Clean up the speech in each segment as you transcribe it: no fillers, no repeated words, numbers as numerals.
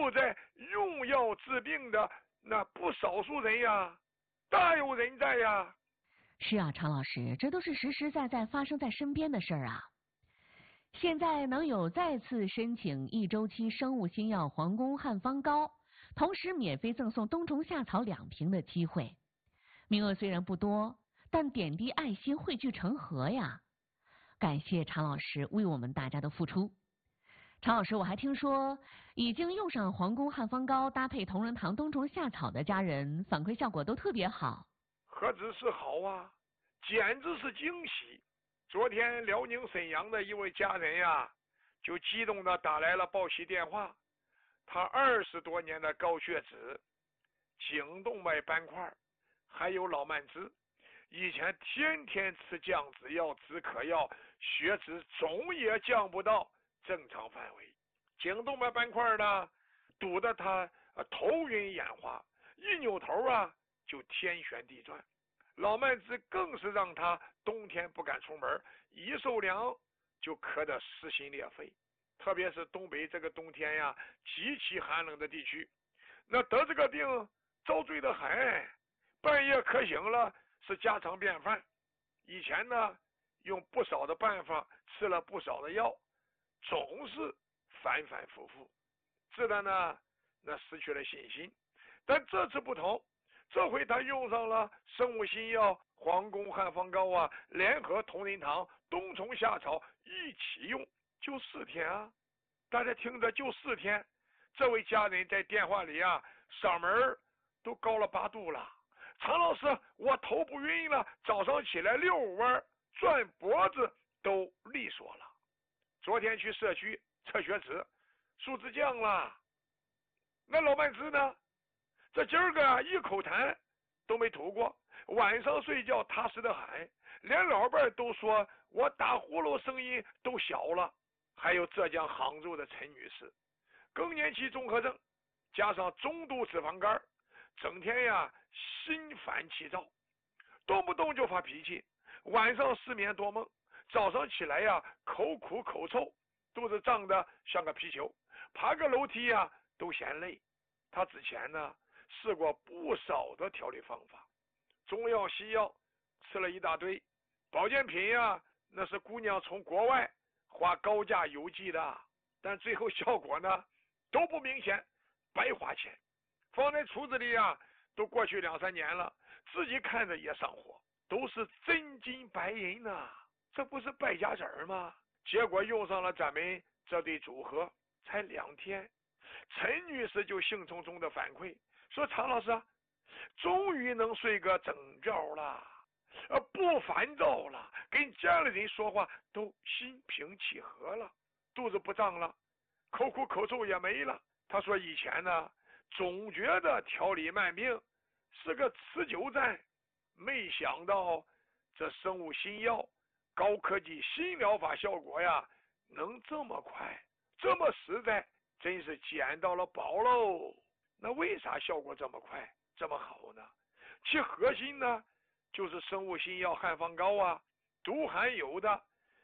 有在用药治病的那不少数人呀，大有人在呀。 是啊，常老师，这都是实实在在发生在身边的事儿啊。现在能有再次申请1周期生物新药皇宫汉方膏，同时免费赠送冬虫夏草2瓶的机会，名额虽然不多，但点滴爱心汇聚成河呀。感谢常老师为我们大家的付出。常老师，我还听说已经用上皇宫汉方膏搭配同仁堂冬虫夏草的家人反馈效果都特别好。 何止是好啊，简直是惊喜！昨天辽宁沈阳的一位家人呀，就激动地打来了报喜电话。他20多年的高血脂、颈动脉斑块，还有老慢支，以前天天吃降脂药、止渴药，血脂总也降不到正常范围。颈动脉斑块呢，堵得他头晕眼花，一扭头啊就天旋地转。老慢支更是让他冬天不敢出门，一受凉就咳得撕心裂肺。特别是东北这个冬天呀，极其寒冷的地区，那得这个病遭罪的很，半夜咳醒了是家常便饭。以前呢，用不少的办法，吃了不少的药，总是反反复复，治的呢，那失去了信心。但这次不同，这回他用上了生物新药皇宫汉方膏啊，联合同仁堂冬虫夏草一起用，就4天啊！大家听着，就4天。这位家人在电话里啊，嗓门都高了8度了。常老师，我头不晕了，早上起来遛弯、转脖子都利索了。昨天去社区测血脂，数值降了。那老慢支呢？这今儿个一口痰都没吐过，晚上睡觉踏实的很，连老伴都说我打呼噜声音都小了。还有浙江杭州的陈女士，更年期综合症加上中度脂肪肝，整天呀心烦气躁，动不动就发脾气，晚上失眠多梦，早上起来呀口苦口臭，肚子胀得像个皮球，爬个楼梯呀都嫌累。她之前呢试过不少的调理方法，中药西药吃了一大堆，保健品呀那是姑娘从国外花高价邮寄的，但最后效果呢都不明显，白花钱。放在橱子里啊，都过去2、3年了，自己看着也上火，都是真金白银呐，这不是败家子儿吗？结果用上了咱们这对组合，才2天，陈女士就兴冲冲的反馈说：“常老师，终于能睡个整觉了。不烦躁了，跟家里人说话都心平气和了，肚子不胀了，口苦口臭也没了。”他说以前呢，总觉得调理慢病是个持久战，没想到这生物新药、高科技新疗法效果呀，能这么快，这么实在，真是捡到了宝喽。那为啥效果这么快，这么好呢？其核心呢，就是生物新药汉方膏啊，独含有的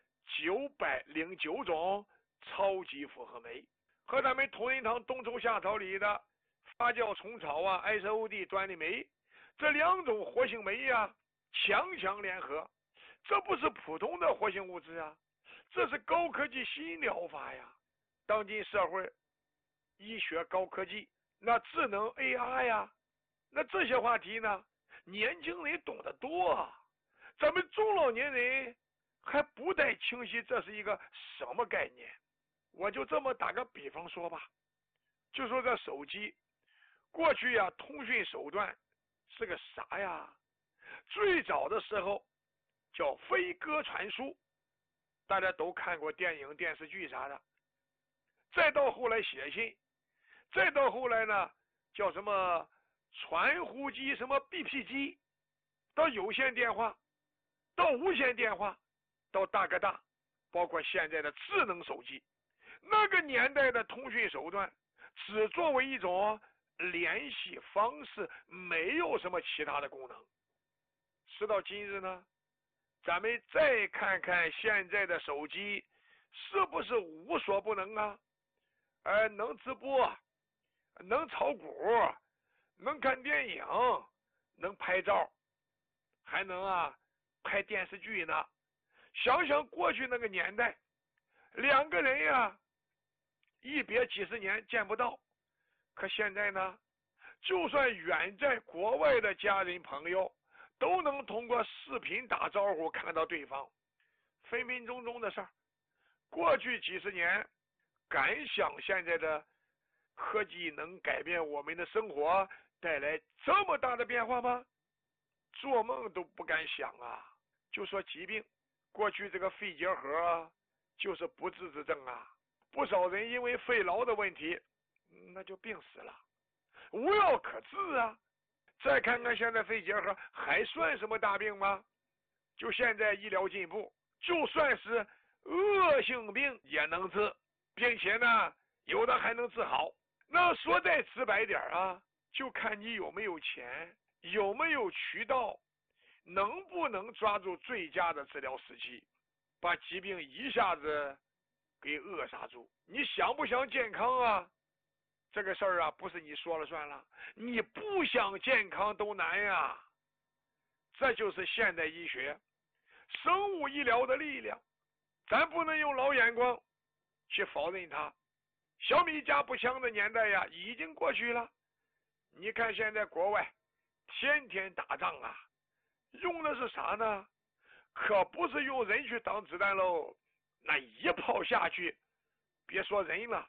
909种超级复合酶，和咱们同仁堂冬虫夏草里的发酵虫草啊、SOD 端粒酶这2种活性酶呀，强强联合，这不是普通的活性物质啊，这是高科技新疗法呀。当今社会医学高科技，那智能 AI 呀，那这些话题呢，年轻人懂得多啊，咱们中老年人还不太清晰这是一个什么概念。我就这么打个比方说吧，就说这手机过去呀，通讯手段是个啥呀？最早的时候叫飞鸽传书，大家都看过电影电视剧啥的，再到后来写信，再到后来呢叫什么传呼机，什么 BP 机，到有线电话，到无线电话，到大哥大，包括现在的智能手机。那个年代的通讯手段只作为一种联系方式，没有什么其他的功能。时到今日呢，咱们再看看现在的手机，是不是无所不能啊？能直播， 能炒股，能看电影，能拍照，还能拍电视剧呢。想想过去那个年代，两个人呀，一别几十年见不到，可现在呢，就算远在国外的家人朋友，都能通过视频打招呼看到对方，分分钟钟的事儿。过去几十年，敢想现在的科技能改变我们的生活，带来这么大的变化吗？做梦都不敢想啊！就说疾病，过去这个肺结核就是不治之症啊，不少人因为肺痨的问题，那就病死了，无药可治啊。再看看现在肺结核还算什么大病吗？就现在医疗进步，就算是恶性病也能治，并且呢，有的还能治好。那说再直白点啊，就看你有没有钱，有没有渠道，能不能抓住最佳的治疗时机，把疾病一下子给扼杀住。你想不想健康啊？这个事儿啊，不是你说了算了，你不想健康都难呀。这就是现代医学、生物医疗的力量，咱不能用老眼光去否认它。小米加步枪的年代呀，已经过去了。你看现在国外天天打仗啊，用的是啥呢？可不是用人去挡子弹喽，那一炮下去，别说人了，